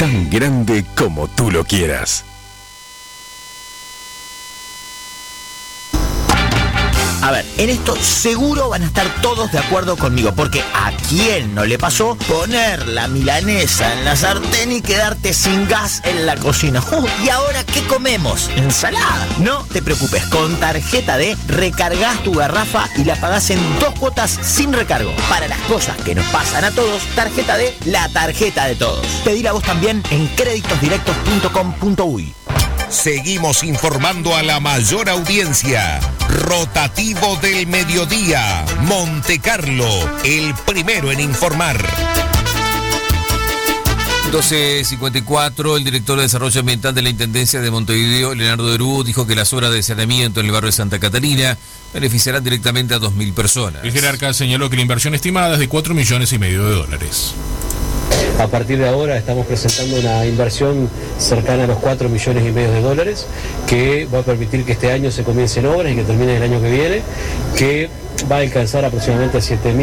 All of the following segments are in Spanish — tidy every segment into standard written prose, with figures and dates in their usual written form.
tan grande como tú lo quieras. A ver, en esto seguro van a estar todos de acuerdo conmigo, porque ¿a quién no le pasó poner la milanesa en la sartén y quedarte sin gas en la cocina? ¿Y ahora qué comemos? ¿Ensalada? No te preocupes, con Tarjeta D recargas tu garrafa y la pagás en 2 cuotas sin recargo. Para las cosas que nos pasan a todos, Tarjeta D, la tarjeta de todos. Pedila vos también en creditosdirectos.com.uy. Seguimos informando a la mayor audiencia. Rotativo del mediodía. Monte Carlo, el primero en informar. 12:54, el director de Desarrollo Ambiental de la Intendencia de Montevideo, Leonardo Herú, dijo que las obras de saneamiento en el barrio de Santa Catalina beneficiarán directamente a 2.000 personas. El jerarca señaló que la inversión estimada es de $4,5 millones. A partir de ahora estamos presentando una inversión cercana a los $4,5 millones, que va a permitir que este año se comiencen obras y que termine el año que viene, que va a alcanzar aproximadamente a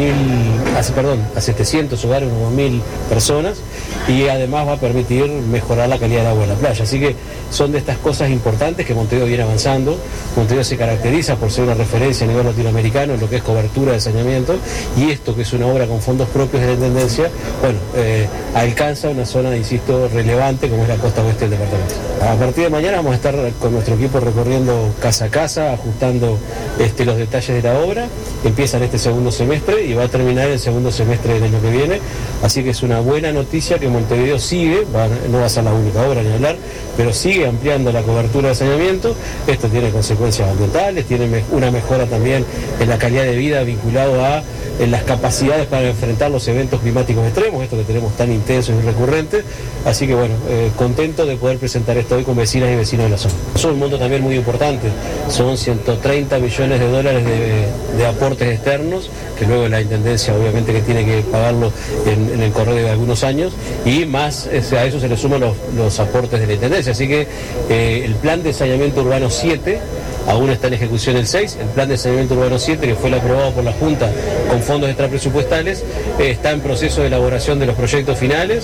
700 hogares, unos 1.000 personas, y además va a permitir mejorar la calidad del agua en la playa. Así que son de estas cosas importantes que Montevideo viene avanzando. Montevideo se caracteriza por ser una referencia a nivel latinoamericano en lo que es cobertura de saneamiento, y esto, que es una obra con fondos propios de la Intendencia, alcanza una zona, insisto, relevante como es la costa oeste del departamento. A partir de mañana vamos a estar con nuestro equipo recorriendo casa a casa, ajustando los detalles de la obra. Empieza este segundo semestre y va a terminar el segundo semestre del año que viene, así que es una buena noticia que Montevideo sigue, no va a ser la única obra ni hablar, pero sigue ampliando la cobertura de saneamiento. Esto tiene consecuencias ambientales, tiene una mejora también en la calidad de vida vinculado a las capacidades para enfrentar los eventos climáticos extremos, esto que tenemos tan intensos y recurrentes, así que contento de poder presentar esto hoy con vecinas y vecinos de la zona. Es un monto también muy importante, son $130 millones de aportes externos, que luego la Intendencia obviamente que tiene que pagarlo en el correo de algunos años, y más a eso se le suman los aportes de la Intendencia, así que el plan de saneamiento urbano 7, aún está en ejecución el 6, el plan de saneamiento urbano 7, que fue el aprobado por la Junta con fondos extrapresupuestales, está en proceso de elaboración de los proyectos finales.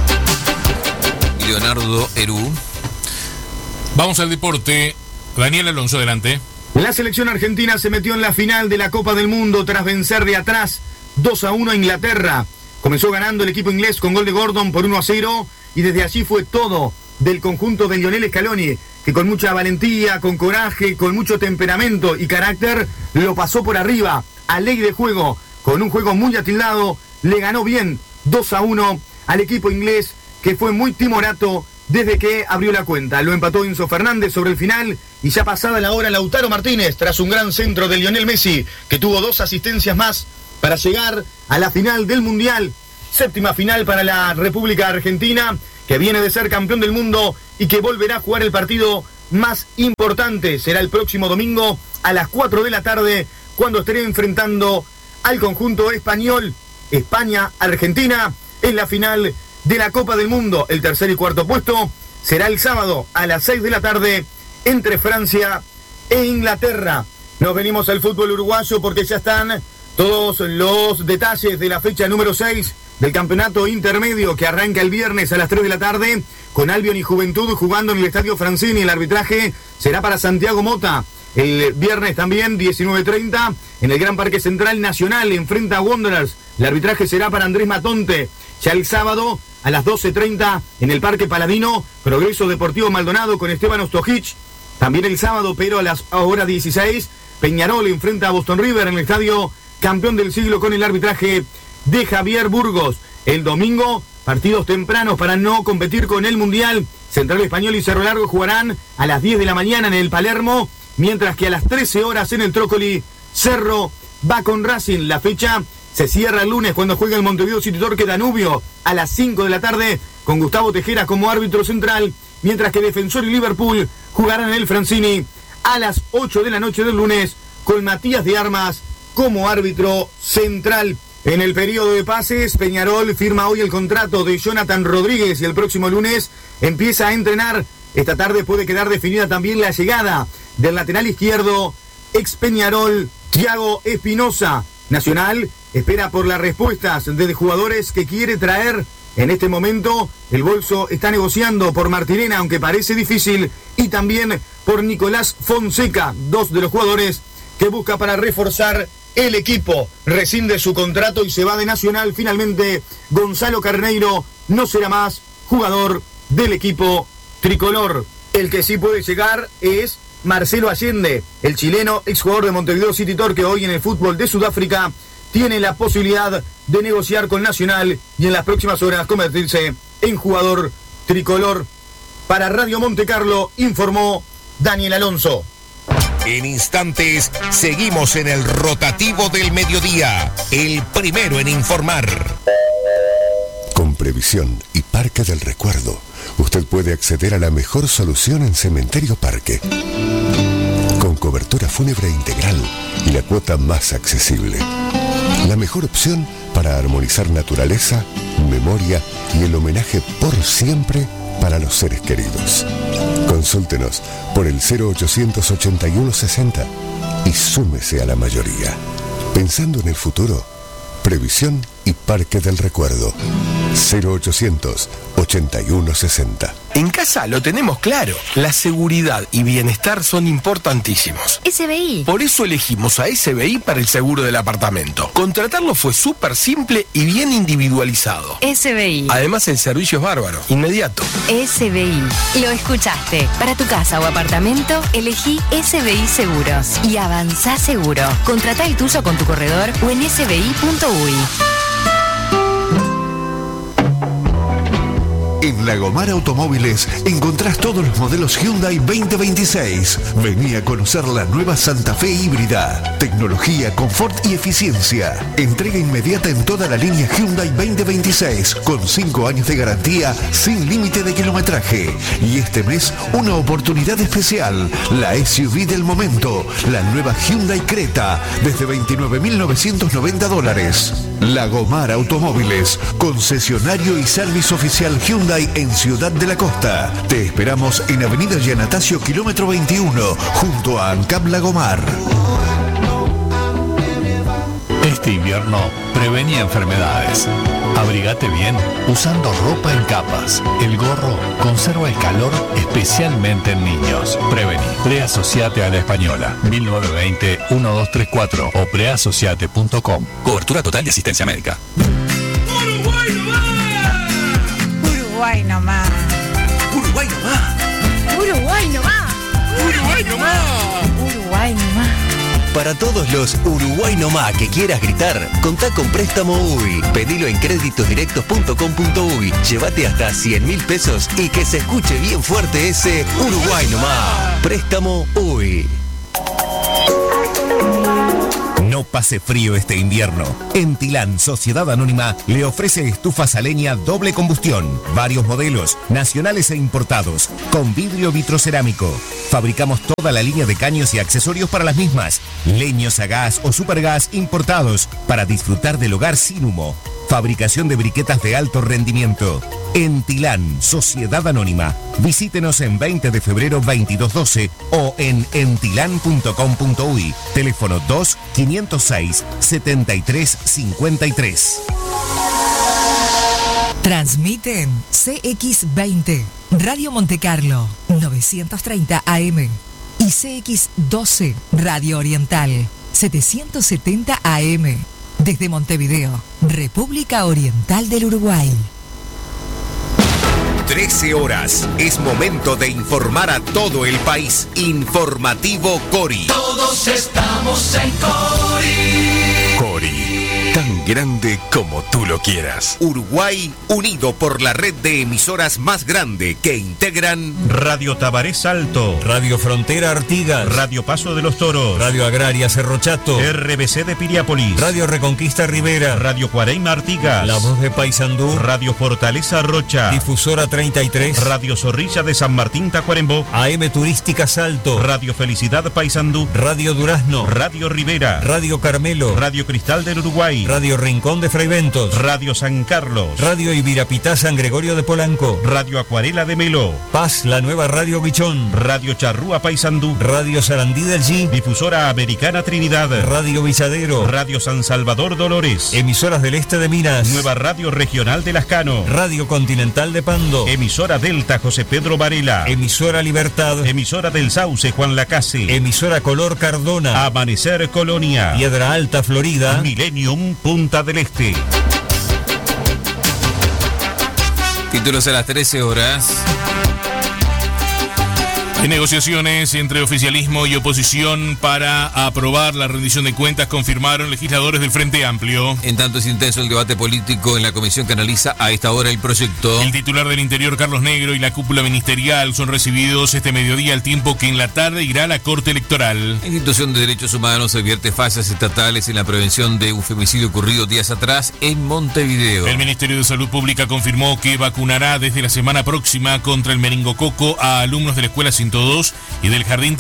Leonardo Herú. Vamos al deporte. Daniel Alonso, adelante. La selección argentina se metió en la final de la Copa del Mundo tras vencer de atrás 2-1 a Inglaterra. Comenzó ganando el equipo inglés con gol de Gordon por 1-0 y desde allí fue todo del conjunto de Lionel Scaloni, que con mucha valentía, con coraje, con mucho temperamento y carácter, lo pasó por arriba a ley de juego, con un juego muy atildado, le ganó bien 2-1 al equipo inglés, que fue muy timorato desde que abrió la cuenta. Lo empató Enzo Fernández sobre el final, y ya pasada la hora, Lautaro Martínez, tras un gran centro de Lionel Messi, que tuvo 2 asistencias más para llegar a la final del Mundial, séptima final para la República Argentina, que viene de ser campeón del mundo y que volverá a jugar el partido más importante. Será el próximo domingo a las 4 de la tarde, cuando estaré enfrentando al conjunto español. España-Argentina en la final de la Copa del Mundo. El tercer y cuarto puesto será el sábado a las 6 de la tarde entre Francia e Inglaterra. Nos venimos al fútbol uruguayo porque ya están todos los detalles de la fecha número 6 del campeonato intermedio, que arranca el viernes a las 3 de la tarde con Albion y Juventud jugando en el Estadio Francini. El arbitraje será para Santiago Mota. El viernes también, 19:30, en el Gran Parque Central, Nacional enfrenta a Wanderers. El arbitraje será para Andrés Matonte. Ya el sábado, a las 12:30, en el Parque Paladino, Progreso Deportivo Maldonado con Esteban Ostojic. También el sábado, pero a las horas 16, Peñarol enfrenta a Boston River en el Estadio Campeón del Siglo con el arbitraje de Javier Burgos. El domingo, partidos tempranos para no competir con el Mundial. Central Español y Cerro Largo jugarán a las 10 de la mañana en el Palermo, mientras que a las 13 horas en el Trócoli, Cerro va con Racing. La fecha se cierra el lunes cuando juega el Montevideo City Torque Danubio a las 5 de la tarde con Gustavo Tejera como árbitro central, mientras que Defensor y Liverpool jugarán en el Francini a las 8 de la noche del lunes con Matías de Armas como árbitro central. En el periodo de pases, Peñarol firma hoy el contrato de Jonathan Rodríguez y el próximo lunes empieza a entrenar. Esta tarde puede quedar definida también la llegada del lateral izquierdo ex Peñarol, Thiago Espinosa. Nacional espera por las respuestas de jugadores que quiere traer En este momento, el Bolso está negociando por Martirena, aunque parece difícil, y también por Nicolás Fonseca, dos de los jugadores que busca para reforzar el equipo. Rescinde su contrato y se va de Nacional. Finalmente, Gonzalo Carneiro no será más jugador del equipo tricolor. El que sí puede llegar es Marcelo Allende, el chileno exjugador de Montevideo City Torque, hoy en el fútbol de Sudáfrica, tiene la posibilidad de negociar con Nacional y en las próximas horas convertirse en jugador tricolor. Para Radio Monte Carlo informó Daniel Alonso. En instantes, seguimos en el rotativo del mediodía, el primero en informar. Con Previsión y Parque del Recuerdo, usted puede acceder a la mejor solución en Cementerio Parque. Con cobertura fúnebre integral y la cuota más accesible. La mejor opción para armonizar naturaleza, memoria y el homenaje por siempre para los seres queridos. Consúltenos por el 0800 81 60 y súmese a la mayoría. Pensando en el futuro, Previsión y Parque del Recuerdo. 0800 81 60. En casa lo tenemos claro. La seguridad y bienestar son importantísimos. SBI. Por eso elegimos a SBI para el seguro del apartamento. Contratarlo fue súper simple y bien individualizado. SBI. Además, el servicio es bárbaro, inmediato. SBI. Lo escuchaste. Para tu casa o apartamento, elegí SBI Seguros y avanzá seguro. Contratá el tuyo con tu corredor o en sbi.uy. En Lagomar Automóviles encontrás todos los modelos Hyundai 2026. Vení a conocer la nueva Santa Fe híbrida. Tecnología, confort y eficiencia. Entrega inmediata en toda la línea Hyundai 2026 con 5 años de garantía sin límite de kilometraje. Y este mes una oportunidad especial. La SUV del momento. La nueva Hyundai Creta desde $29.990. Lagomar Automóviles, concesionario y servicio oficial Hyundai en Ciudad de la Costa. Te esperamos en Avenida Yanatacio, kilómetro 21, junto a ANCAP Lagomar. Este invierno, prevení enfermedades. Abrigate bien usando ropa en capas. El gorro conserva el calor especialmente en niños. Prevení. Preasociate a la Española. 1920-1234 o preasociate.com. Cobertura total de asistencia médica. Uruguay nomás. Uruguay nomás. Uruguay nomás. Uruguay nomás. Uruguay nomás. Para todos los Uruguay nomás que quieras gritar, contá con Préstamo UI. Pedilo en créditosdirectos.com.uy. Llévate hasta 100.000 pesos y que se escuche bien fuerte ese Uruguay nomás. Préstamo UI. No pase frío este invierno. Entilán Sociedad Anónima le ofrece estufas a leña doble combustión, varios modelos, nacionales e importados, con vidrio vitrocerámico. Fabricamos toda la línea de caños y accesorios para las mismas, leños a gas o supergas importados, para disfrutar del hogar sin humo. Fabricación de briquetas de alto rendimiento. Entilán Sociedad Anónima. Visítenos en 20 de febrero 2212 o en entilan.com.uy. Teléfono 2-506-7353. Transmiten CX20, Radio Monte Carlo, 930 AM. Y CX12, Radio Oriental, 770 AM. Desde Montevideo, República Oriental del Uruguay. 13 horas. Es momento de informar a todo el país. Informativo Cori. Todos estamos en Cori. Cori, tan grande como tú lo quieras. Uruguay unido por la red de emisoras más grande que integran Radio Tabaré Salto, Radio Frontera Artigas, Radio Paso de los Toros, Radio Agraria Cerro Chato, RBC de Piriápolis, Radio Reconquista Rivera, Radio Cuareima Artigas, La Voz de Paysandú, Radio Fortaleza Rocha, Difusora 33, Radio Zorrilla de San Martín Tacuarembó, AM Turística Salto, Radio Felicidad Paysandú, Radio Durazno, Radio Rivera, Radio Carmelo, Radio Cristal del Uruguay, Radio Radio Rincón de Fray Ventos, Radio San Carlos, Radio Ibirapitá San Gregorio de Polanco, Radio Acuarela de Melo, Paz, la nueva Radio Bichón, Radio Charrúa Paysandú, Radio Sarandí del G, Difusora Americana Trinidad, Radio Villadero, Radio San Salvador Dolores, Emisoras del Este de Minas, Nueva Radio Regional de Lascano, Radio Continental de Pando, Emisora Delta José Pedro Varela, Emisora Libertad, Emisora del Sauce Juan Lacase, Emisora Color Cardona, Amanecer Colonia, Piedra Alta Florida, Millennium Punta del Este. Títulos a las 13 horas. Hay negociaciones entre oficialismo y oposición para aprobar la rendición de cuentas, confirmaron legisladores del Frente Amplio. En tanto es intenso el debate político en la comisión que analiza a esta hora el proyecto. El titular del Interior, Carlos Negro, y la cúpula ministerial son recibidos este mediodía, al tiempo que en la tarde irá a la Corte Electoral. La Institución de Derechos Humanos advierte fallas estatales en la prevención de un femicidio ocurrido días atrás en Montevideo. El Ministerio de Salud Pública confirmó que vacunará desde la semana próxima contra el meningococo a alumnos de la Escuela 102 y del Jardín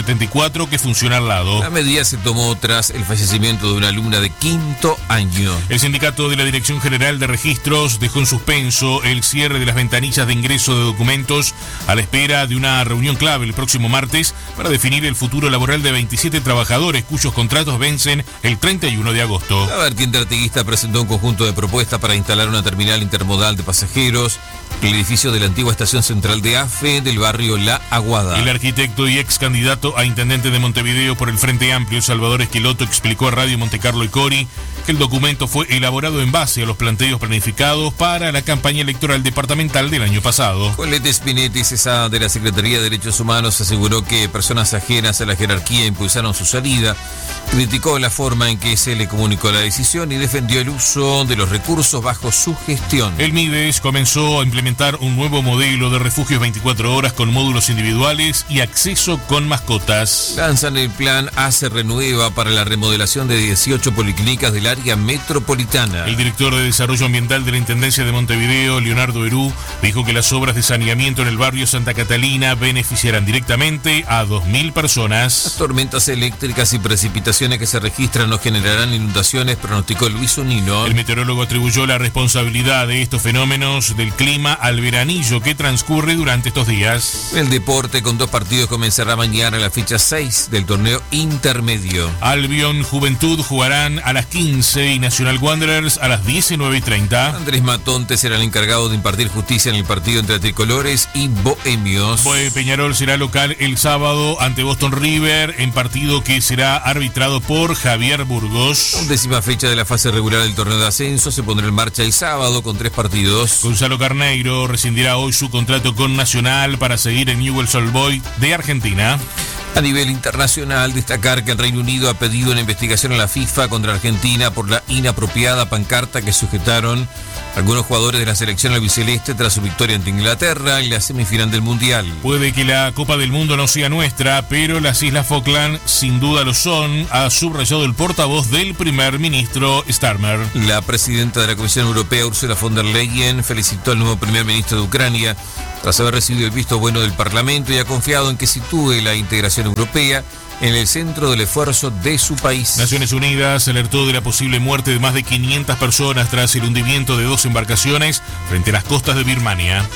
374 que funciona al lado. La medida se tomó tras el fallecimiento de una alumna de quinto año. El sindicato de la Dirección General de Registros dejó en suspenso el cierre de las ventanillas de ingreso de documentos a la espera de una reunión clave el próximo martes para definir el futuro laboral de 27 trabajadores cuyos contratos vencen el 31 de agosto. La vertiente artiguista presentó un conjunto de propuestas para instalar una terminal intermodal de pasajeros en el edificio de la antigua estación central de AFE del barrio La Aguada. El arquitecto y ex candidato a intendente de Montevideo por el Frente Amplio, Salvador Esqueloto, explicó a Radio Montecarlo y Cori que el documento fue elaborado en base a los planteos planificados para la campaña electoral departamental del año pasado. Colette Spinetti, cesada de la Secretaría de Derechos Humanos, aseguró que personas ajenas a la jerarquía impulsaron su salida, criticó la forma en que se le comunicó la decisión y defendió el uso de los recursos bajo su gestión. El MIDES comenzó a implementar un nuevo modelo de refugios 24 horas con módulos individuales y acceso con mascotas. Lanzan el plan ACE Renueva para la remodelación de 18 policlínicas del área metropolitana. El director de Desarrollo Ambiental de la Intendencia de Montevideo, Leonardo Herú, dijo que las obras de saneamiento en el barrio Santa Catalina beneficiarán directamente a 2.000 personas. Las tormentas eléctricas y precipitaciones que se registran no generarán inundaciones, pronosticó Luis Unino. El meteorólogo atribuyó la responsabilidad de estos fenómenos del clima al veranillo que transcurre durante estos días. El deporte con 2 partidos comenzará mañana la fecha 6 del torneo intermedio. Albion Juventud jugarán a las 15 y Nacional Wanderers a las 19:30. Andrés Matonte será el encargado de impartir justicia en el partido entre tricolores y bohemios. Peñarol será local el sábado ante Boston River en partido que será arbitrado por Javier Burgos. 11ª fecha de la fase regular del torneo de ascenso se pondrá en marcha el sábado con 3 partidos. Gonzalo Carneiro rescindirá hoy su contrato con Nacional para seguir en Newell's Old Boys de Argentina. A nivel internacional, destacar que el Reino Unido ha pedido una investigación a la FIFA contra Argentina por la inapropiada pancarta que sujetaron algunos jugadores de la selección albiceleste tras su victoria ante Inglaterra en la semifinal del Mundial. Puede que la Copa del Mundo no sea nuestra, pero las Islas Falkland sin duda lo son, ha subrayado el portavoz del primer ministro Starmer. La presidenta de la Comisión Europea, Ursula von der Leyen, felicitó al nuevo primer ministro de Ucrania tras haber recibido el visto bueno del Parlamento y ha confiado en que sitúe la integración europea en el centro del esfuerzo de su país. Naciones Unidas alertó de la posible muerte de más de 500 personas tras el hundimiento de 2 embarcaciones frente a las costas de Birmania.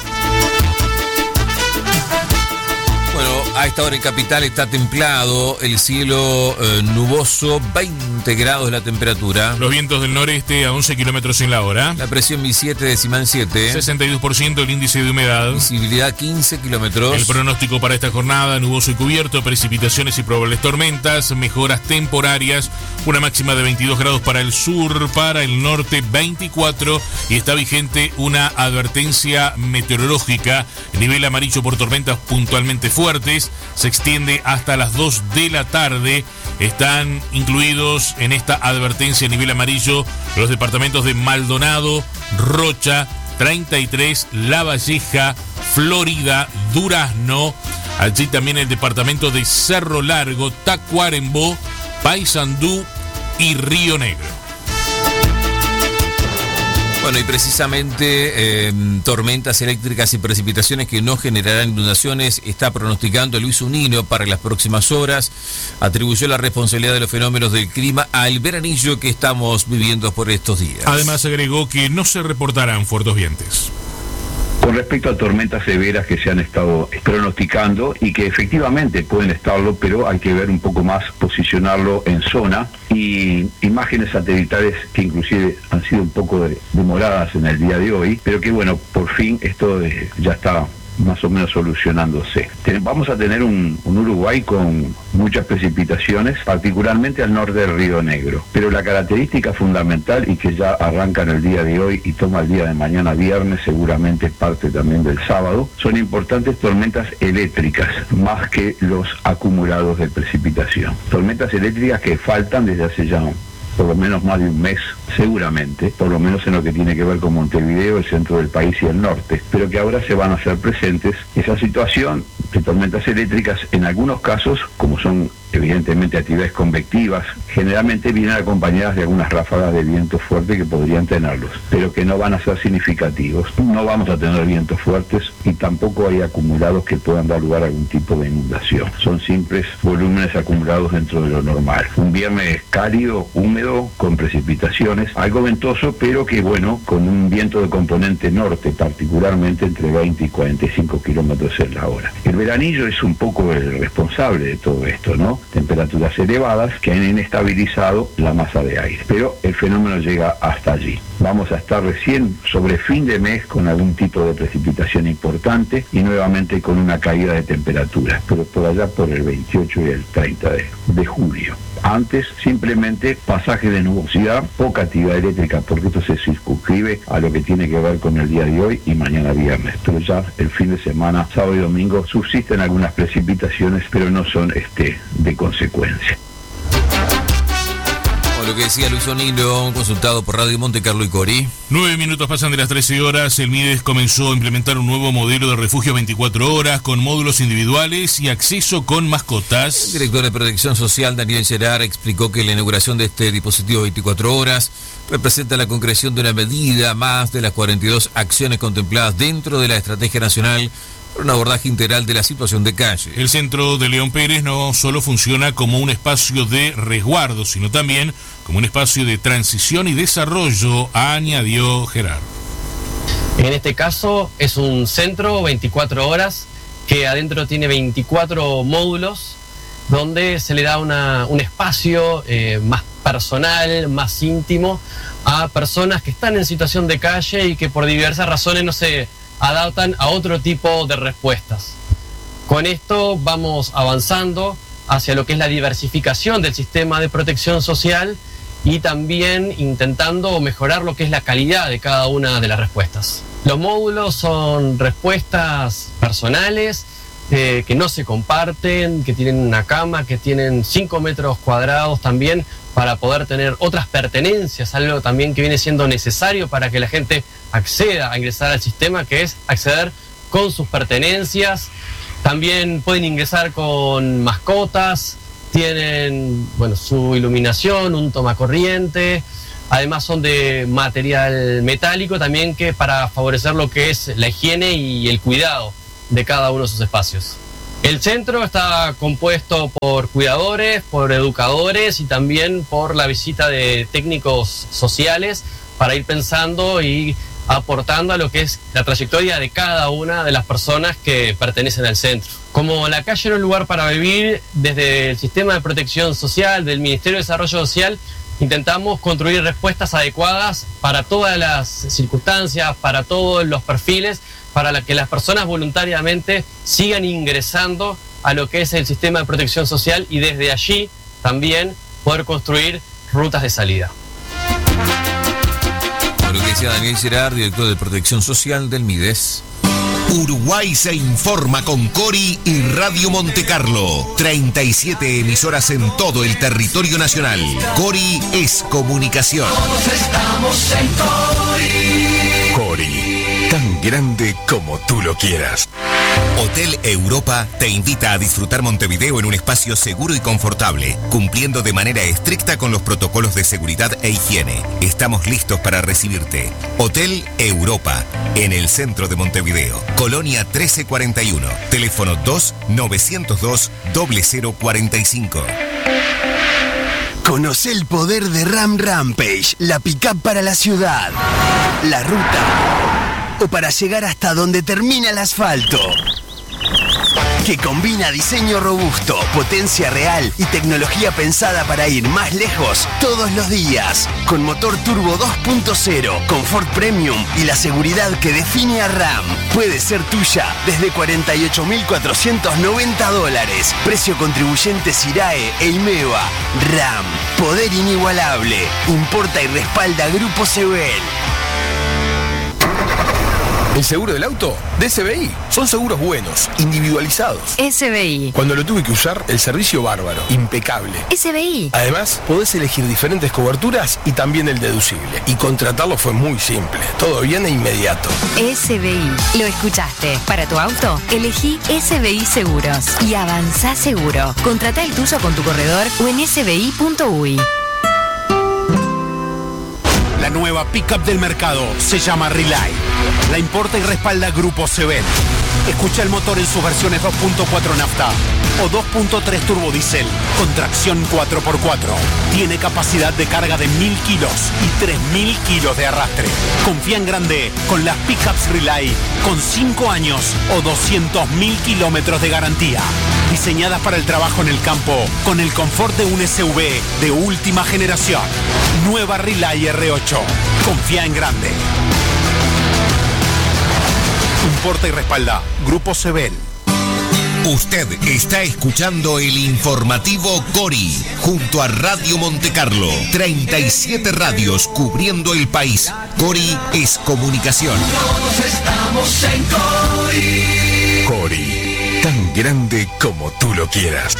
Bueno, a esta hora en Capital está templado, el cielo nuboso, 20 grados la temperatura. Los vientos del noreste a 11 kilómetros en la hora. La presión 17,7. 62% el índice de humedad. Visibilidad 15 kilómetros. El pronóstico para esta jornada, nuboso y cubierto, precipitaciones y probables tormentas, mejoras temporarias, una máxima de 22 grados para el sur, para el norte 24 y está vigente una advertencia meteorológica, nivel amarillo por tormentas puntualmente fuertes, se extiende hasta las 2 de la tarde. Están incluidos en esta advertencia a nivel amarillo los departamentos de Maldonado, Rocha, 33, La Valleja, Florida, Durazno, allí también el departamento de Cerro Largo, Tacuarembó, Paysandú y Río Negro. Bueno, y precisamente tormentas eléctricas y precipitaciones que no generarán inundaciones está pronosticando Luis Unino para las próximas horas. Atribuyó la responsabilidad de los fenómenos del clima al veranillo que estamos viviendo por estos días. Además agregó que no se reportarán fuertes vientos. Con respecto a tormentas severas que se han estado pronosticando y que efectivamente pueden estarlo, pero hay que ver un poco más, posicionarlo en zona, y imágenes satelitales que inclusive han sido un poco demoradas en el día de hoy, pero que bueno, por fin esto ya está más o menos solucionándose. Vamos a tener un Uruguay con muchas precipitaciones, particularmente al norte del Río Negro, pero la característica fundamental, y que ya arranca en el día de hoy y toma el día de mañana viernes, seguramente parte también del sábado, son importantes tormentas eléctricas, más que los acumulados de precipitación. Tormentas eléctricas que faltan desde hace ya por lo menos más de un mes, seguramente, por lo menos en lo que tiene que ver con Montevideo, el centro del país y el norte, pero que ahora se van a hacer presentes. Esa situación de tormentas eléctricas, en algunos casos, como son evidentemente actividades convectivas, generalmente vienen acompañadas de algunas ráfagas de viento fuerte que podrían tenerlos, pero que no van a ser significativos. No vamos a tener vientos fuertes y tampoco hay acumulados que puedan dar lugar a algún tipo de inundación. Son simples volúmenes acumulados dentro de lo normal. Un viernes cálido, húmedo, con precipitaciones, algo ventoso, pero que bueno, con un viento de componente norte, particularmente entre 20 y 45 kilómetros en la hora. El veranillo es un poco el responsable de todo esto, ¿no? Temperaturas elevadas que han inestabilizado la masa de aire, pero el fenómeno llega hasta allí. Vamos a estar recién sobre fin de mes con algún tipo de precipitación importante y nuevamente con una caída de temperaturas, pero por allá por el 28 y el 30 de julio. Antes, simplemente pasaje de nubosidad, poca actividad eléctrica, porque esto se circunscribe a lo que tiene que ver con el día de hoy y mañana viernes. Pero ya el fin de semana, sábado y domingo, subsisten algunas precipitaciones, pero no son de consecuencia. Lo que decía Luis Onilo, consultado por Radio Monte Carlo y Cori. 9 minutos pasan de las 13 horas. El MIDES comenzó a implementar un nuevo modelo de refugio 24 horas con módulos individuales y acceso con mascotas. El director de Protección Social, Daniel Gerard, explicó que la inauguración de este dispositivo 24 horas representa la concreción de una medida más de las 42 acciones contempladas dentro de la Estrategia Nacional por un abordaje integral de la situación de calle. El centro de León Pérez no solo funciona como un espacio de resguardo, sino también como un espacio de transición y desarrollo, añadió Gerard. En este caso es un centro 24 horas que adentro tiene 24 módulos donde se le da un espacio más personal, más íntimo a personas que están en situación de calle y que por diversas razones no se adaptan a otro tipo de respuestas. Con esto vamos avanzando hacia lo que es la diversificación del sistema de protección social y también intentando mejorar lo que es la calidad de cada una de las respuestas. Los módulos son respuestas personales que no se comparten, que tienen una cama, que tienen 5 metros cuadrados también para poder tener otras pertenencias, algo también que viene siendo necesario para que la gente acceda a ingresar al sistema, que es acceder con sus pertenencias. También pueden ingresar con mascotas, tienen su iluminación, un tomacorriente, además son de material metálico también, que para favorecer lo que es la higiene y el cuidado de cada uno de sus espacios. El centro está compuesto por cuidadores, por educadores y también por la visita de técnicos sociales para ir pensando y aportando a lo que es la trayectoria de cada una de las personas que pertenecen al centro. Como la calle era un lugar para vivir, desde el sistema de protección social del Ministerio de Desarrollo Social intentamos construir respuestas adecuadas para todas las circunstancias, para todos los perfiles, para que las personas voluntariamente sigan ingresando a lo que es el sistema de protección social y desde allí también poder construir rutas de salida. Lo que decía Daniel Gerard, director de Protección Social del MIDES. Uruguay se informa con Cori y Radio Monte Carlo. 37 emisoras en todo el territorio nacional. Cori es comunicación. Todos estamos en Cori. Cori. tan grande como tú lo quieras. Hotel Europa te invita a disfrutar Montevideo en un espacio seguro y confortable, cumpliendo de manera estricta con los protocolos de seguridad e higiene. Estamos listos para recibirte. Hotel Europa, en el centro de Montevideo, Colonia 1341, teléfono 2-902-0045. Conoce el poder de Ram Rampage, la pick-up para la ciudad, la ruta o para llegar hasta donde termina el asfalto. Que combina diseño robusto, potencia real y tecnología pensada para ir más lejos todos los días. Con motor turbo 2.0, confort premium y la seguridad que define a Ram. Puede ser tuya desde $48.490. Precio contribuyente SIRAE e IMEVA. Ram, poder inigualable. Importa y respalda Grupo Sebel. El seguro del auto de SBI. Son seguros buenos, individualizados. SBI. Cuando lo tuve que usar, el servicio bárbaro, impecable. SBI. Además, podés elegir diferentes coberturas y también el deducible. Y contratarlo fue muy simple. Todo bien e inmediato. SBI. Lo escuchaste. Para tu auto, elegí SBI Seguros. Y avanzá seguro. Contratá el tuyo con tu corredor o en sbi.uy. La nueva pickup del mercado se llama Relay. La importa y respalda Grupo Sebel. Escucha el motor en sus versiones 2.4 nafta o 2.3 turbodiesel con tracción 4x4. Tiene capacidad de carga de 1000 kilos y 3000 kilos de arrastre. Confía en grande con las pickups Relay con 5 años o 200.000 kilómetros de garantía. Diseñadas para el trabajo en el campo con el confort de un SUV de última generación. Nueva Relay R8. Confía en grande. Importa y respalda Grupo Sebel. Usted está escuchando el informativo Cori junto a Radio Montecarlo. 37 radios cubriendo el país. Cori es comunicación. Todos estamos en Cori. Cori, tan grande como tú lo quieras.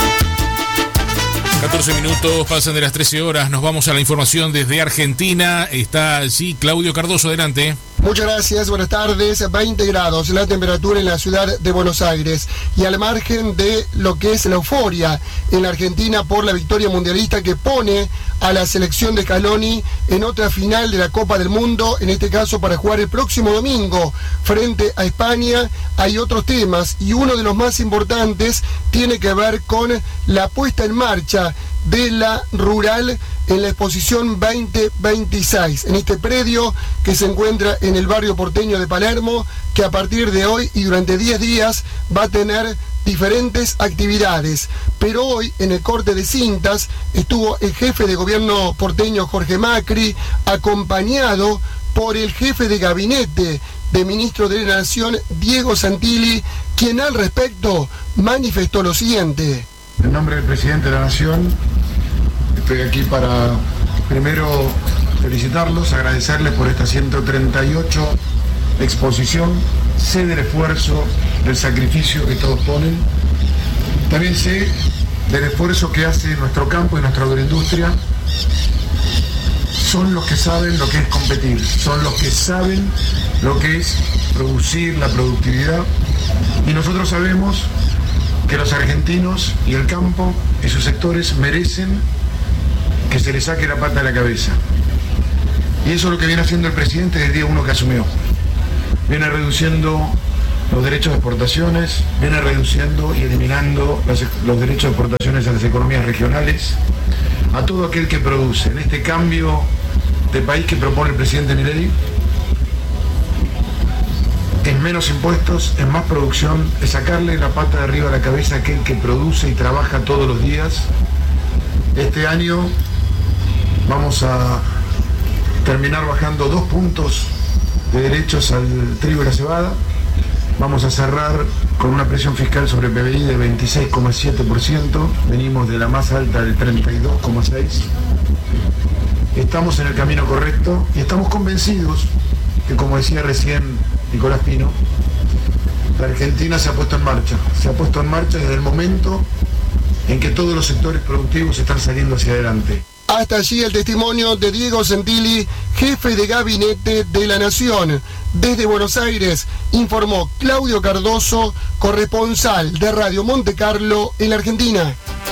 14 minutos, pasan de las 13 horas. Nos vamos a la información desde Argentina. Está allí Claudio Cardoso, adelante. Muchas gracias, buenas tardes. 20 grados la temperatura en la ciudad de Buenos Aires. Y al margen de lo que es la euforia en la Argentina por la victoria mundialista que pone a la selección de Scaloni en otra final de la Copa del Mundo, en este caso para jugar el próximo domingo frente a España, hay otros temas y uno de los más importantes tiene que ver con la puesta en marcha de la rural en la exposición 2026, en este predio que se encuentra en el barrio porteño de Palermo, que a partir de hoy y durante 10 días va a tener diferentes actividades. Pero hoy, en el corte de cintas, estuvo el jefe de gobierno porteño Jorge Macri, acompañado por el jefe de gabinete de ministro de la Nación, Diego Santilli, quien al respecto manifestó lo siguiente. En nombre del presidente de la Nación, estoy aquí para primero felicitarlos, agradecerles por esta 138 exposición. Sé del esfuerzo, del sacrificio que todos ponen. También sé del esfuerzo que hace nuestro campo y nuestra agroindustria. Son los que saben lo que es competir, son los que saben lo que es producir, la productividad. Y nosotros sabemos que los argentinos y el campo y sus sectores merecen que se les saque la pata de la cabeza. Y eso es lo que viene haciendo el presidente desde el día 1 que asumió. Viene reduciendo los derechos de exportaciones, viene reduciendo y eliminando los derechos de exportaciones a las economías regionales, a todo aquel que produce. En este cambio de país que propone el presidente Milei, es menos impuestos, es más producción, es sacarle la pata de arriba a la cabeza a aquel que produce y trabaja todos los días. Este año vamos a terminar bajando 2 puntos de derechos al trigo y la cebada. Vamos a cerrar con una presión fiscal sobre PBI de 26,7%. Venimos de la más alta del 32,6%. Estamos en el camino correcto y estamos convencidos que, como decía recién Nicolás Pino, la Argentina se ha puesto en marcha. Se ha puesto en marcha desde el momento en que todos los sectores productivos están saliendo hacia adelante. Hasta allí el testimonio de Diego Santilli, jefe de gabinete de la Nación. Desde Buenos Aires informó Claudio Cardoso, corresponsal de Radio Monte Carlo en la Argentina.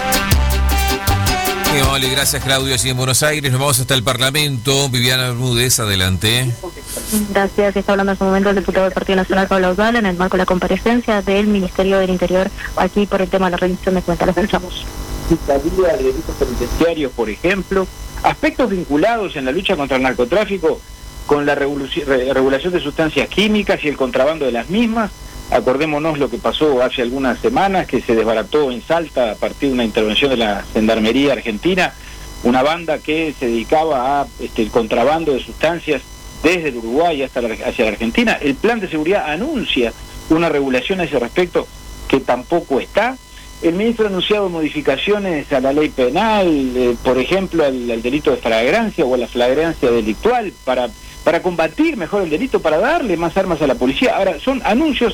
Vale, gracias Claudio, así en Buenos Aires. Nos vamos hasta el Parlamento. Viviana Bermúdez, adelante. Gracias. Está hablando en este momento el diputado del Partido Nacional, Pablo Audal, en el marco de la comparecencia del Ministerio del Interior aquí por el tema de la rendición de cuentas. Los escuchamos. Fiscalía de delitos penitenciarios, por ejemplo, aspectos vinculados en la lucha contra el narcotráfico con la regulación de sustancias químicas y el contrabando de las mismas. Acordémonos lo que pasó hace algunas semanas, que se desbarató en Salta a partir de una intervención de la Gendarmería Argentina, una banda que se dedicaba a el contrabando de sustancias desde el Uruguay hacia la Argentina. El plan de seguridad anuncia una regulación a ese respecto que tampoco está. El ministro ha anunciado modificaciones a la ley penal, por ejemplo, al delito de flagrancia o a la flagrancia delictual para combatir mejor el delito, para darle más armas a la policía. Ahora, son anuncios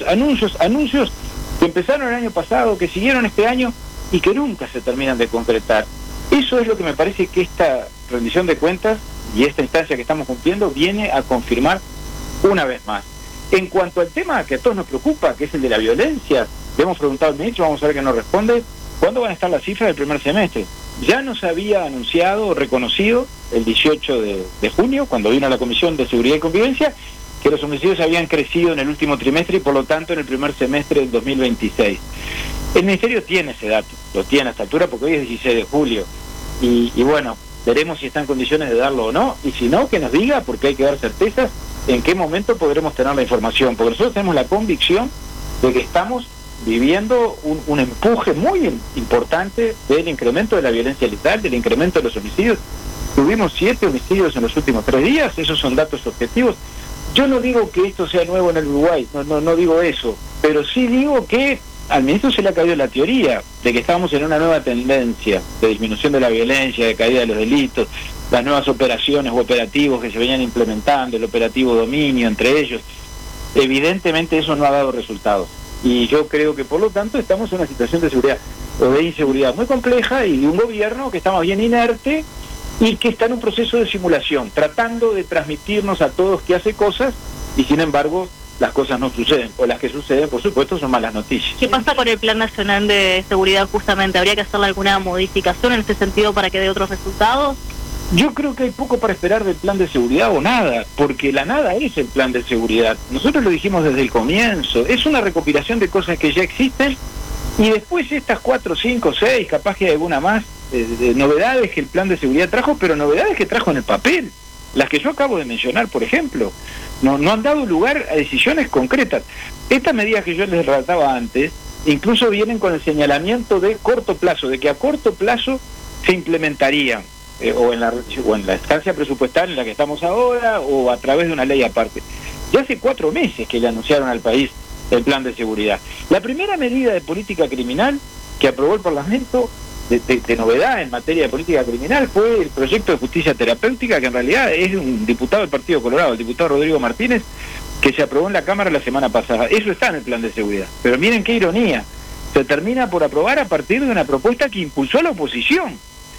que empezaron el año pasado, que siguieron este año y que nunca se terminan de concretar. Eso es lo que me parece que esta rendición de cuentas y esta instancia que estamos cumpliendo viene a confirmar una vez más. En cuanto al tema que a todos nos preocupa, que es el de la violencia, le hemos preguntado al ministro, vamos a ver qué nos responde, ¿cuándo van a estar las cifras del primer semestre? Ya nos había anunciado o reconocido el 18 de junio, cuando vino a la Comisión de Seguridad y Convivencia, que los homicidios habían crecido en el último trimestre y por lo tanto en el primer semestre del 2026. El Ministerio tiene ese dato, lo tiene a esta altura porque hoy es 16 de julio. Y bueno, veremos si está en condiciones de darlo o no, y si no, que nos diga, porque hay que dar certezas en qué momento podremos tener la información, porque nosotros tenemos la convicción de que estamos viviendo un empuje muy importante del incremento de la violencia letal, del incremento de los homicidios. Tuvimos 7 homicidios en los últimos 3 días, esos son datos objetivos. Yo no digo que esto sea nuevo en el Uruguay, no digo eso, pero sí digo que al ministro se le ha caído la teoría de que estábamos en una nueva tendencia de disminución de la violencia, de caída de los delitos, las nuevas operaciones o operativos que se venían implementando, el operativo Dominio entre ellos. Evidentemente eso no ha dado resultados. Y yo creo que por lo tanto estamos en una situación de seguridad o de inseguridad muy compleja y de un gobierno que está más bien inerte y que está en un proceso de simulación, tratando de transmitirnos a todos que hace cosas y sin embargo las cosas no suceden, o las que suceden por supuesto son malas noticias. ¿Qué pasa con el Plan Nacional de Seguridad justamente? ¿Habría que hacerle alguna modificación en este sentido para que dé otros resultados? Yo creo que hay poco para esperar del plan de seguridad o nada, porque la nada es el plan de seguridad. Nosotros lo dijimos desde el comienzo, es una recopilación de cosas que ya existen y después estas 4, 5, 6, capaz que hay alguna más, de novedades que el plan de seguridad trajo, pero novedades que trajo en el papel, las que yo acabo de mencionar, por ejemplo. No han dado lugar a decisiones concretas. Estas medidas que yo les relataba antes, incluso vienen con el señalamiento de corto plazo, de que a corto plazo se implementarían. O en la instancia presupuestaria en la que estamos ahora, o a través de una ley aparte. Ya hace 4 meses que le anunciaron al país el plan de seguridad. La primera medida de política criminal que aprobó el Parlamento, de novedad en materia de política criminal, fue el proyecto de justicia terapéutica, que en realidad es de un diputado del Partido Colorado, el diputado Rodrigo Martínez, que se aprobó en la Cámara la semana pasada. Eso está en el plan de seguridad. Pero miren qué ironía, se termina por aprobar a partir de una propuesta que impulsó la oposición.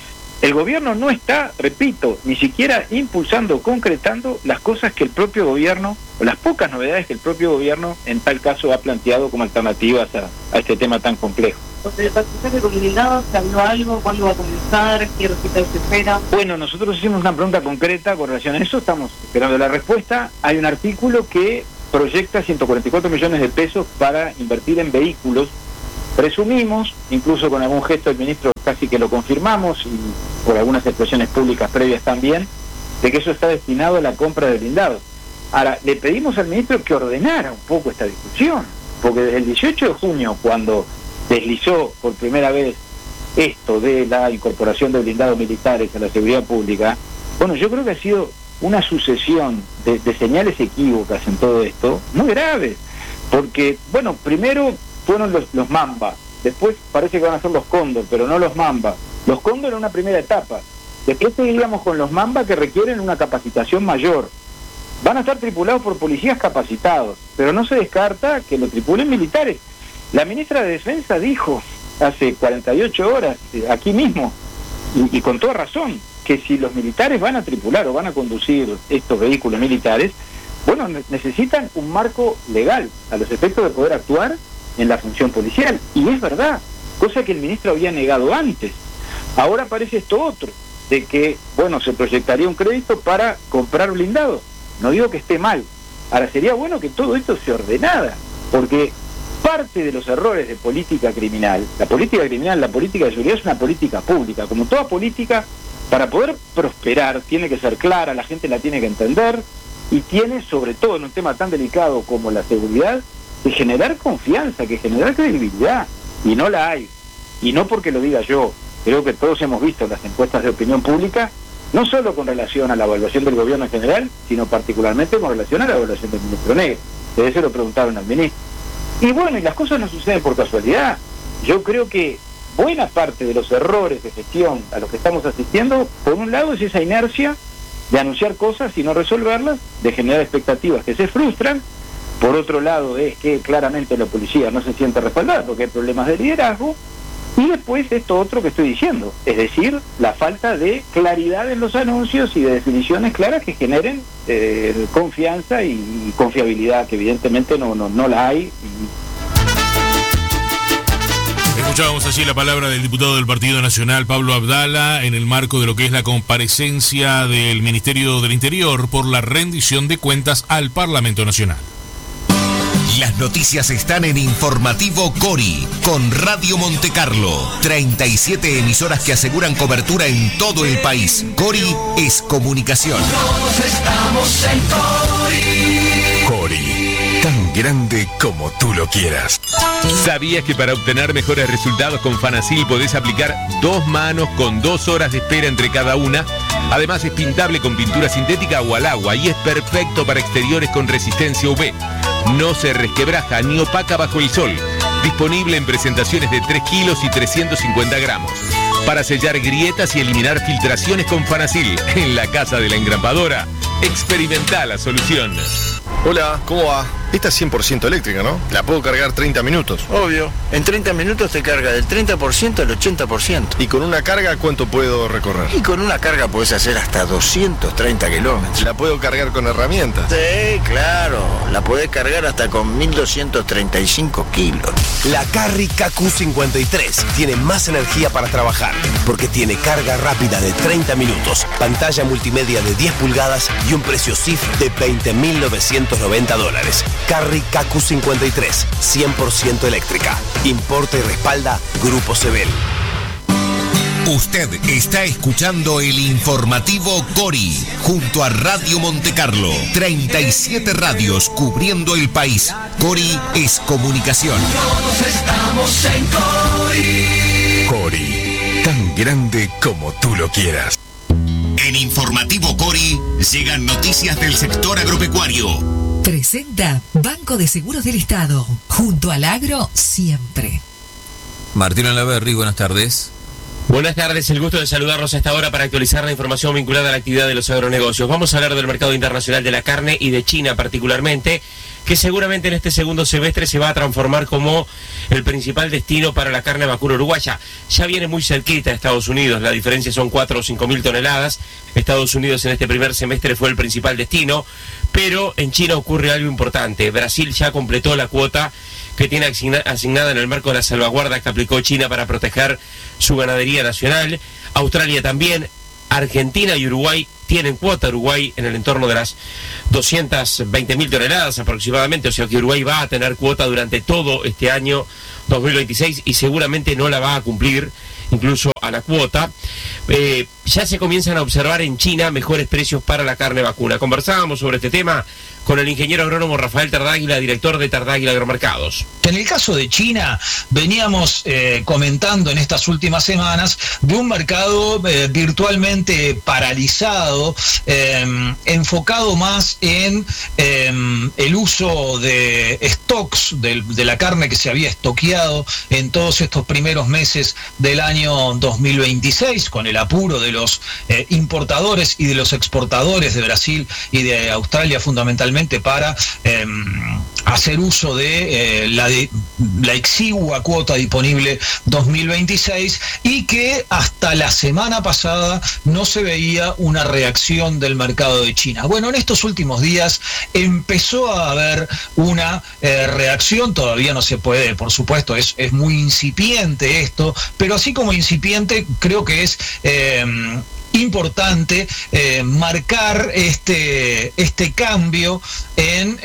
El gobierno no está, repito, ni siquiera impulsando, concretando las cosas que el propio gobierno, o las pocas novedades que el propio gobierno en tal caso ha planteado como alternativas a este tema tan complejo. ¿El pasaje con blindados se habló algo? ¿Cuándo va a comenzar? ¿Qué resultados se espera? Bueno, nosotros hicimos una pregunta concreta con relación a eso, estamos esperando la respuesta. Hay un artículo que proyecta 144 millones de pesos para invertir en vehículos. Presumimos, incluso con algún gesto del ministro casi que lo confirmamos, y por algunas expresiones públicas previas también, de que eso está destinado a la compra de blindados. Ahora, le pedimos al ministro que ordenara un poco esta discusión, porque desde el 18 de junio, cuando deslizó por primera vez esto de la incorporación de blindados militares a la seguridad pública, bueno, yo creo que ha sido una sucesión de señales equívocas en todo esto, muy graves, porque, bueno, primero fueron los Mamba, después parece que van a ser los Cóndor, pero no los Mamba. Los Cóndor en una primera etapa, después seguíamos con los Mamba que requieren una capacitación mayor. Van a estar tripulados por policías capacitados, pero no se descarta que lo tripulen militares. La ministra de Defensa dijo hace 48 horas, aquí mismo, y con toda razón, que si los militares van a tripular o van a conducir estos vehículos militares, bueno, necesitan un marco legal a los efectos de poder actuar en la función policial. Y es verdad, cosa que el ministro había negado antes. Ahora aparece esto otro, de que, bueno, se proyectaría un crédito para comprar blindados. No digo que esté mal. Ahora, sería bueno que todo esto se ordenara, porque parte de los errores de política criminal, la política de seguridad es una política pública. Como toda política, para poder prosperar, tiene que ser clara, la gente la tiene que entender, y tiene, sobre todo en un tema tan delicado como la seguridad, que generar confianza, que generar credibilidad, y no la hay. Y no porque lo diga yo, creo que todos hemos visto las encuestas de opinión pública, no solo con relación a la evaluación del gobierno en general, sino particularmente con relación a la evaluación del ministro Negri. De eso lo preguntaron al ministro. Y bueno, y las cosas no suceden por casualidad. Yo creo que buena parte de los errores de gestión a los que estamos asistiendo, por un lado es esa inercia de anunciar cosas y no resolverlas, de generar expectativas que se frustran. Por otro lado es que claramente la policía no se siente respaldada porque hay problemas de liderazgo. Y después esto otro que estoy diciendo, es decir, la falta de claridad en los anuncios y de definiciones claras que generen confianza y confiabilidad, que evidentemente no la hay. Escuchábamos allí la palabra del diputado del Partido Nacional, Pablo Abdala, en el marco de lo que es la comparecencia del Ministerio del Interior por la rendición de cuentas al Parlamento Nacional. Las noticias están en Informativo Cori, con Radio Montecarlo. 37 emisoras que aseguran cobertura en todo el país. Cori es comunicación. Todos estamos en Cori. Cori, tan grande como tú lo quieras. ¿Sabías que para obtener mejores resultados con Fanasil podés aplicar 2 manos con 2 horas de espera entre cada una? Además es pintable con pintura sintética o al agua y es perfecto para exteriores con resistencia UV. No se resquebraja ni opaca bajo el sol. Disponible en presentaciones de 3 kilos y 350 gramos. Para sellar grietas y eliminar filtraciones con Fanasil. En la casa de la engrapadora. Experimenta la solución. Hola, ¿cómo va? Esta es 100% eléctrica, ¿no? La puedo cargar 30 minutos. Obvio. En 30 minutos te carga del 30% al 80%. ¿Y con una carga cuánto puedo recorrer? Y con una carga podés hacer hasta 230 kilómetros. ¿La puedo cargar con herramientas? Sí, claro. La podés cargar hasta con 1235 kilos. La Carry KQ53 tiene más energía para trabajar, porque tiene carga rápida de 30 minutos, pantalla multimedia de 10 pulgadas y un precio CIF de $20.990. Carry KQ53, 100% eléctrica. Importa y respalda Grupo Sebel. Usted está escuchando el Informativo Cori, junto a Radio Montecarlo. 37 radios cubriendo el país. Cori es comunicación. Todos estamos en Cori. Cori, tan grande como tú lo quieras. En Informativo Cori llegan noticias del sector agropecuario. Presenta Banco de Seguros del Estado, junto al agro siempre. Martín Alaverri, buenas tardes. Buenas tardes, el gusto de saludarlos a esta hora para actualizar la información vinculada a la actividad de los agronegocios. Vamos a hablar del mercado internacional de la carne y de China particularmente, que seguramente en este segundo semestre se va a transformar como el principal destino para la carne vacuna uruguaya. Ya viene muy cerquita a Estados Unidos, la diferencia son 4 o 5 mil toneladas. Estados Unidos en este primer semestre fue el principal destino, pero en China ocurre algo importante. Brasil ya completó la cuota que tiene asignada en el marco de la salvaguarda que aplicó China para proteger su ganadería nacional. Australia también. Argentina y Uruguay tienen cuota. Uruguay en el entorno de las 220.000 toneladas aproximadamente, o sea que Uruguay va a tener cuota durante todo este año 2026 y seguramente no la va a cumplir incluso a la cuota. Ya se comienzan a observar en China mejores precios para la carne vacuna. Conversábamos sobre este tema con el ingeniero agrónomo Rafael Tardáguila, director de Tardáguila Agromercados. En el caso de China, veníamos comentando en estas últimas semanas de un mercado virtualmente paralizado, enfocado más en el uso de stocks de la carne que se había estoqueado en todos estos primeros meses del año 2026, con el apuro de los importadores y de los exportadores de Brasil y de Australia fundamentalmente para hacer uso de la exigua cuota disponible 2026 y que hasta la semana pasada no se veía una reacción del mercado de China. Bueno, en estos últimos días empezó a haber una reacción, todavía no se puede, por supuesto, es muy incipiente esto, pero así como incipiente creo que es importante marcar este cambio en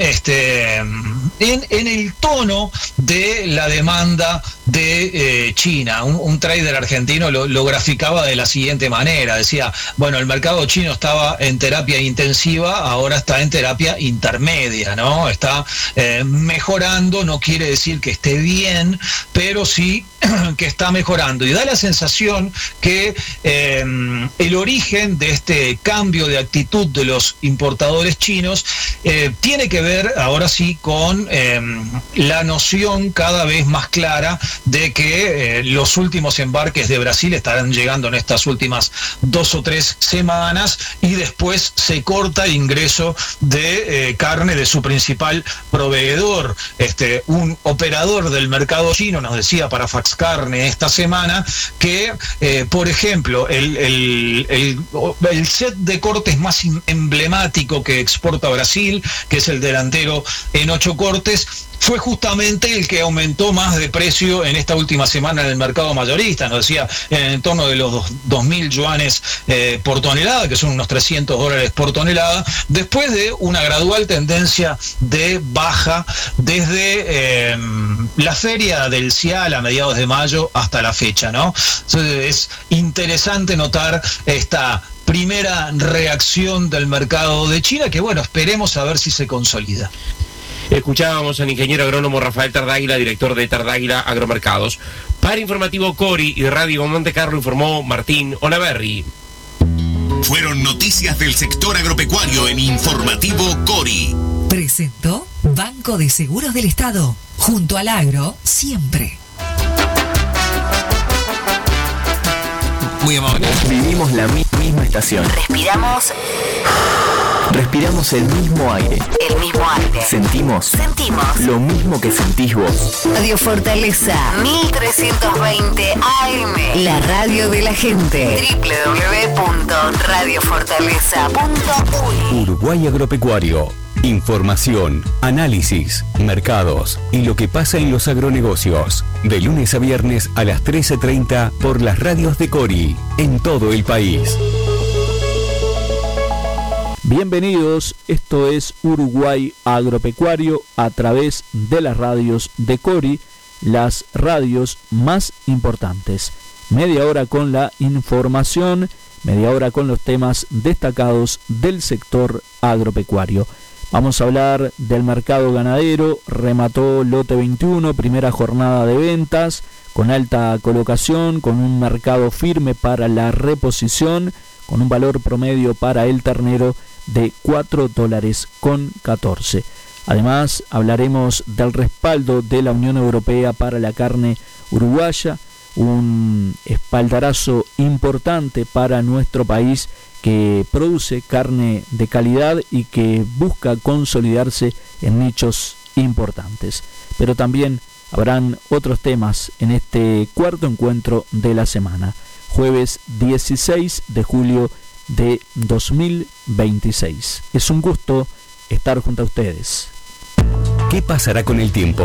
el tono de la demanda de China. Un trader argentino lo graficaba de la siguiente manera, decía, bueno, el mercado chino estaba en terapia intensiva, ahora está en terapia intermedia, ¿no? Está mejorando, no quiere decir que esté bien, pero sí que está mejorando, y da la sensación que el origen de este cambio de actitud de los importadores chinos tiene que ver ahora sí con la noción cada vez más clara de que los últimos embarques de Brasil estarán llegando en estas últimas 2 o 3 semanas, y después se corta el ingreso de carne de su principal proveedor. Un operador del mercado chino nos decía para Fax Carne esta semana que, por ejemplo, el set de cortes más emblemático que exporta Brasil, que es el delantero en 8 cortes, fue justamente el que aumentó más de precio en esta última semana en el mercado mayorista. Nos decía en torno de los 2.000 yuanes por tonelada, que son unos $300 por tonelada, después de una gradual tendencia de baja desde la feria del CIAL a mediados de mayo hasta la fecha, ¿no? Entonces es interesante notar esta primera reacción del mercado de China, que bueno, esperemos a ver si se consolida. Escuchábamos al ingeniero agrónomo Rafael Tardáguila, director de Tardáguila Agromercados. Para Informativo Cori y Radio Monte Carlo informó Martín Olaverri. Fueron noticias del sector agropecuario en Informativo Cori. Presentó Banco de Seguros del Estado. Junto al agro, siempre. Muy amable. Vivimos la misma estación. Respiramos el mismo aire. Sentimos lo mismo que sentís vos. Radio Fortaleza 1320 AM. La radio de la gente. www.radiofortaleza.uy. Uruguay Agropecuario. Información, análisis, mercados y lo que pasa en los agronegocios. De lunes a viernes a las 13:30 por las radios de Cori, en todo el país. Bienvenidos, esto es Uruguay Agropecuario a través de las radios de Cori, las radios más importantes. Media hora con la información, media hora con los temas destacados del sector agropecuario. Vamos a hablar del mercado ganadero. Remató lote 21, primera jornada de ventas, con alta colocación, con un mercado firme para la reposición, con un valor promedio para el ternero de $4.14. Además, hablaremos del respaldo de la Unión Europea para la carne uruguaya, un espaldarazo importante para nuestro país que produce carne de calidad y que busca consolidarse en nichos importantes. Pero también habrán otros temas en este cuarto encuentro de la semana, jueves 16 de julio de 2026. Es un gusto estar junto a ustedes. ¿Qué pasará con el tiempo?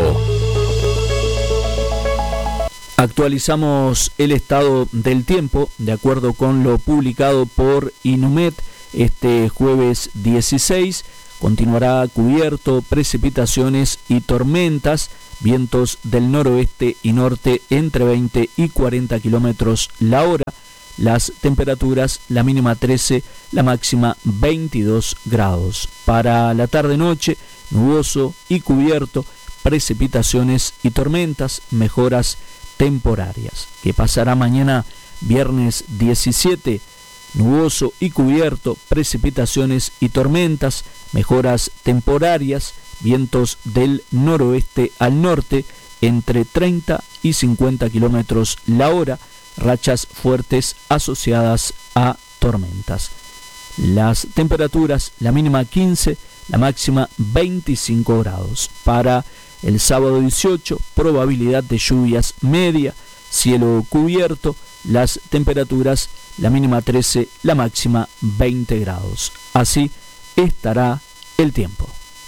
Actualizamos el estado del tiempo de acuerdo con lo publicado por Inumet este jueves 16. Continuará cubierto, precipitaciones y tormentas, vientos del noroeste y norte entre 20 y 40 kilómetros la hora. Las temperaturas, la mínima 13, la máxima 22 grados. Para la tarde-noche, nuboso y cubierto, precipitaciones y tormentas, mejoras temporarias. ¿Qué pasará mañana viernes 17? Nuboso y cubierto, precipitaciones y tormentas, mejoras temporarias, vientos del noroeste al norte entre 30 y 50 kilómetros la hora, rachas fuertes asociadas a tormentas. Las temperaturas, la mínima 15, la máxima 25 grados. Para el sábado 18, probabilidad de lluvias media, cielo cubierto, las temperaturas, la mínima 13, la máxima 20 grados. Así estará el tiempo.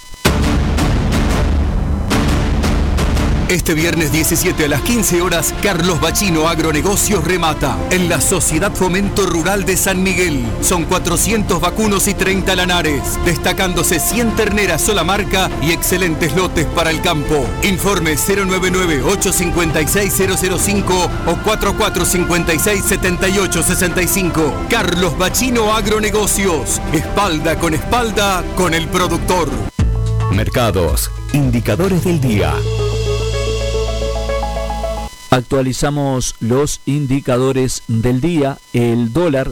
Este viernes 17 a las 15 horas, Carlos Bachino Agronegocios remata en la Sociedad Fomento Rural de San Miguel. Son 400 vacunos y 30 lanares, destacándose 100 terneras sola marca y excelentes lotes para el campo. Informe 099-856-005 o 4456-7865. Carlos Bachino Agronegocios, espalda con el productor. Mercados, indicadores del día. Actualizamos los indicadores del día. El dólar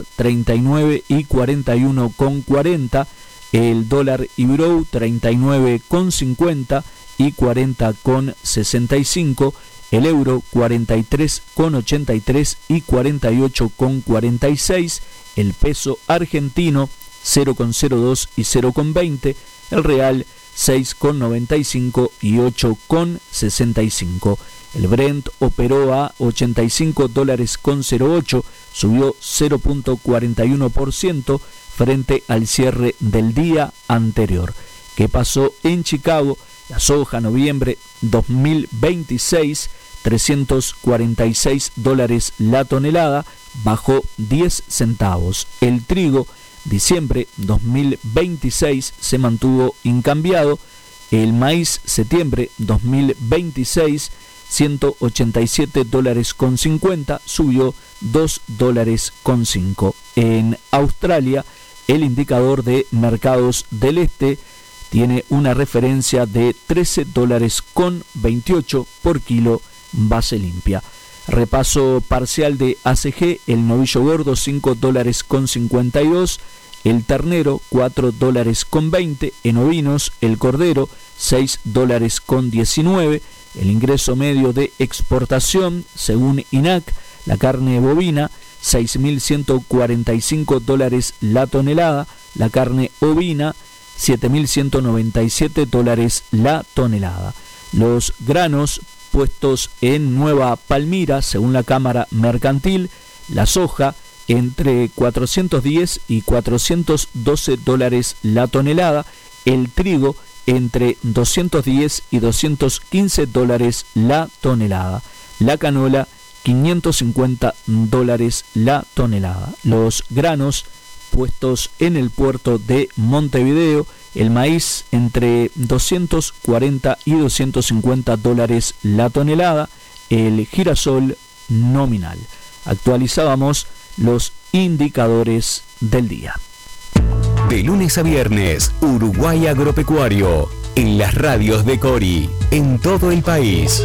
39,41,40, el dólar euro 39,50 y 40,65, el euro 43,83 y 48,46, el peso argentino 0,02 y 0,20, el real 6,95 y 8,65. El Brent operó a $85,08, subió 0,41% frente al cierre del día anterior. ¿Qué pasó en Chicago? La soja noviembre 2026, $346 la tonelada, bajó 10 centavos. El trigo diciembre 2026 se mantuvo incambiado. El maíz septiembre 2026, $187,50, subió $2,05. En Australia, el indicador de mercados del este tiene una referencia de $13,28 por kilo base limpia. Repaso parcial de ACG, el novillo gordo $5,52, el ternero $4,20, en ovinos el cordero $6,19. El ingreso medio de exportación, según INAC, la carne bovina, $6.145 la tonelada, la carne ovina, $7.197 la tonelada. Los granos puestos en Nueva Palmira, según la Cámara Mercantil, la soja entre $410 y $412 la tonelada, el trigo entre $210 y $215 la tonelada, la canola $550 la tonelada. Los granos puestos en el puerto de Montevideo, el maíz entre $240 y $250 la tonelada, el girasol nominal. Actualizábamos los indicadores del día. De lunes a viernes, Uruguay Agropecuario, en las radios de Cori, en todo el país.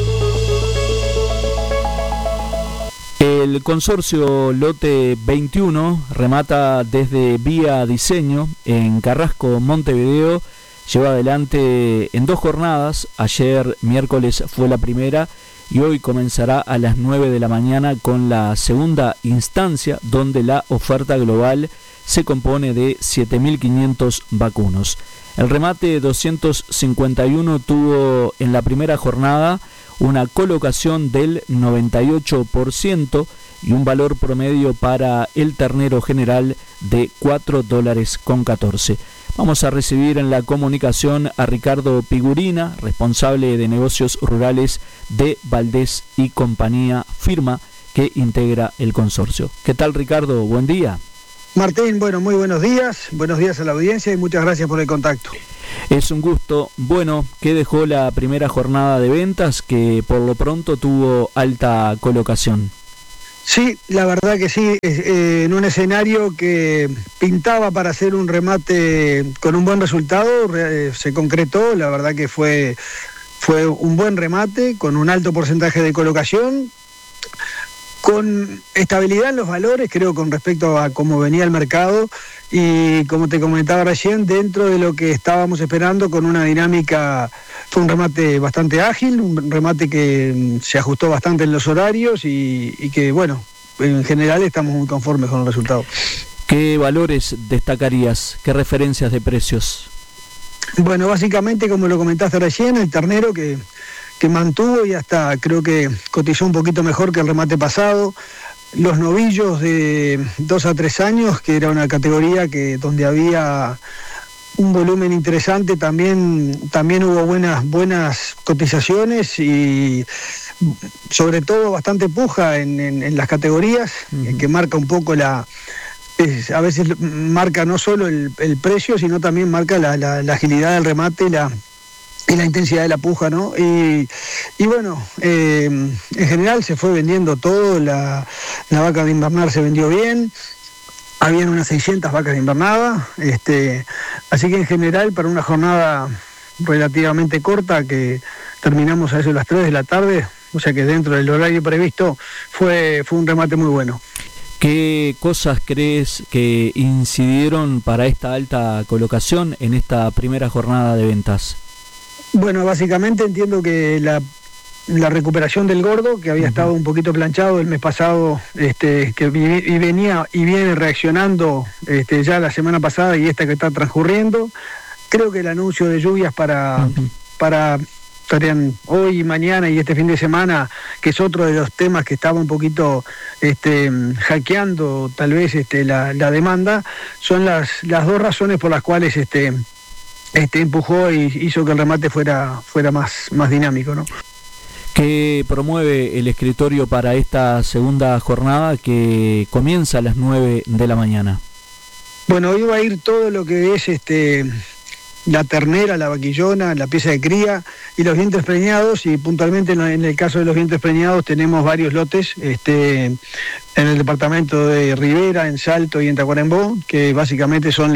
El consorcio Lote 21 remata desde Vía Diseño en Carrasco, Montevideo. Lleva adelante en 2 jornadas. Ayer miércoles fue la primera y hoy comenzará a las 9 de la mañana con la segunda instancia, donde la oferta global se compone de 7.500 vacunos. El remate 251 tuvo en la primera jornada una colocación del 98% y un valor promedio para el ternero general de $4,14. Vamos a recibir en la comunicación a Ricardo Pigurina, responsable de negocios rurales de Valdés y Compañía, firma que integra el consorcio. ¿Qué tal, Ricardo? Buen día. Martín, bueno, muy buenos días a la audiencia y muchas gracias por el contacto. Es un gusto. Bueno, ¿qué dejó la primera jornada de ventas que por lo pronto tuvo alta colocación? Sí, la verdad que sí, en un escenario que pintaba para hacer un remate con un buen resultado, se concretó, la verdad que fue un buen remate con un alto porcentaje de colocación, con estabilidad en los valores, creo, con respecto a cómo venía el mercado y, como te comentaba recién, dentro de lo que estábamos esperando, con una dinámica. Fue un remate bastante ágil, un remate que se ajustó bastante en los horarios y que, bueno, en general estamos muy conformes con el resultado. ¿Qué valores destacarías? ¿Qué referencias de precios? Bueno, básicamente, como lo comentaste recién, el ternero que mantuvo y hasta creo que cotizó un poquito mejor que el remate pasado. Los novillos de 2 a 3 años, que era una categoría donde había un volumen interesante, también hubo buenas cotizaciones y sobre todo bastante puja en las categorías, que marca un poco a veces marca no solo el precio, sino también marca la agilidad del remate y la intensidad de la puja, ¿no? Y bueno, en general se fue vendiendo todo, la vaca de invernar se vendió bien, habían unas 600 vacas de invernada, así que en general para una jornada relativamente corta, que terminamos a eso a las 3 de la tarde, o sea que dentro del horario previsto fue un remate muy bueno. ¿Qué cosas crees que incidieron para esta alta colocación en esta primera jornada de ventas? Bueno, básicamente entiendo que la recuperación del gordo, que había estado un poquito planchado el mes pasado, que viene reaccionando ya la semana pasada y esta que está transcurriendo. Creo que el anuncio de lluvias para estarían hoy, mañana y este fin de semana, que es otro de los temas que estaba un poquito hackeando tal vez la demanda, son las dos razones por las cuales empujó y hizo que el remate fuera más dinámico, ¿no? ¿Qué promueve el escritorio para esta segunda jornada que comienza a las 9 de la mañana? Bueno, hoy va a ir todo lo que es la ternera, la vaquillona, la pieza de cría y los vientres preñados, y puntualmente en el caso de los vientres preñados tenemos varios lotes en el departamento de Rivera, en Salto y en Tacuarembó, que básicamente son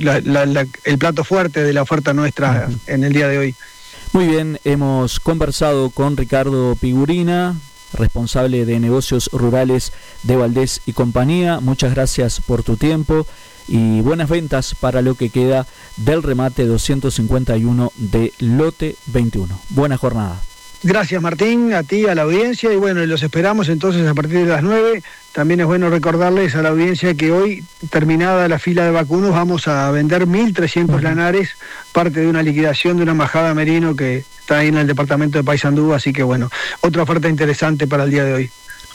el plato fuerte de la oferta nuestra en el día de hoy. Muy bien, hemos conversado con Ricardo Pigurina, responsable de negocios rurales de Valdés y compañía. Muchas gracias por tu tiempo y buenas ventas para lo que queda del remate 251 de lote 21. Buena jornada. Gracias, Martín, a ti, a la audiencia, y bueno, los esperamos entonces a partir de las 9. También es bueno recordarles a la audiencia que hoy, terminada la fila de vacunos, vamos a vender 1.300 lanares, parte de una liquidación de una majada merino que está ahí en el departamento de Paysandú, así que bueno, otra oferta interesante para el día de hoy.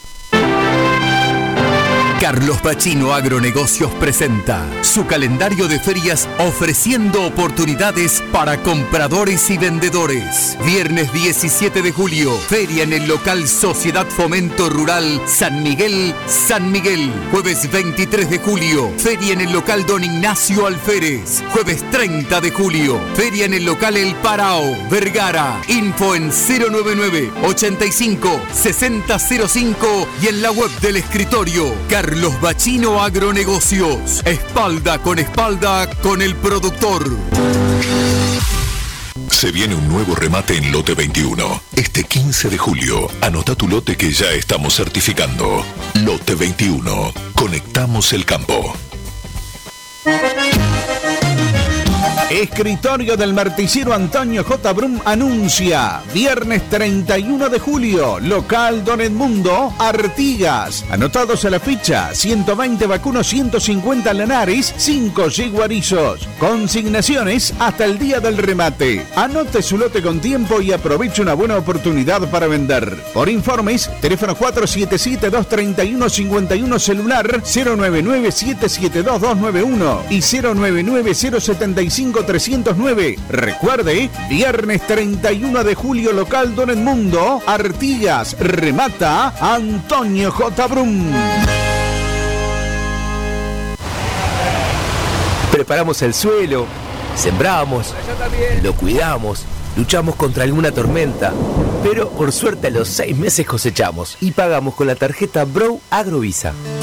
Carlos Bachino Agronegocios presenta su calendario de ferias ofreciendo oportunidades para compradores y vendedores. Viernes 17 de julio, feria en el local Sociedad Fomento Rural San Miguel, San Miguel. Jueves 23 de julio, feria en el local Don Ignacio Alférez. Jueves 30 de julio, feria en el local El Parao, Vergara. Info en 099-85-6005 y en la web del escritorio. Carlos Bachino Agronegocios, espalda con el productor. Se viene un nuevo remate en lote 21. Este 15 de julio, anota tu lote que ya estamos certificando. Lote 21. Conectamos el campo. Escritorio del martillero Antonio J. Brum anuncia viernes 31 de julio, local Don Edmundo, Artigas. Anotados a la ficha, 120 vacunos, 150 lanares, 5 yeguarizos. Consignaciones hasta el día del remate. Anote su lote con tiempo y aproveche una buena oportunidad para vender. Por informes, teléfono 477-231-51, celular 099-772-291 y 099-075-309. Recuerde, viernes 31 de julio, local Don Edmundo, Artigas. Remata Antonio J. Brum. Preparamos el suelo, sembramos, lo cuidamos, luchamos contra alguna tormenta, pero por suerte a los 6 meses cosechamos y pagamos con la tarjeta Bro Agrovisa.